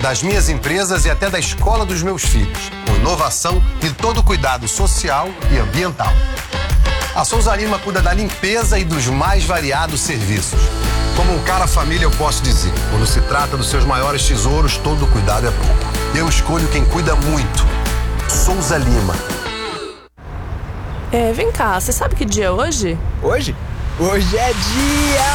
das minhas empresas e até da escola dos meus filhos, com inovação e todo o cuidado social e ambiental. A Souza Lima cuida da limpeza e dos mais variados serviços. Como um cara família, eu posso dizer, quando se trata dos seus maiores tesouros, todo cuidado é pouco. Eu escolho quem cuida muito. Souza Lima. Vem cá, você sabe que dia é hoje? Hoje? Hoje é dia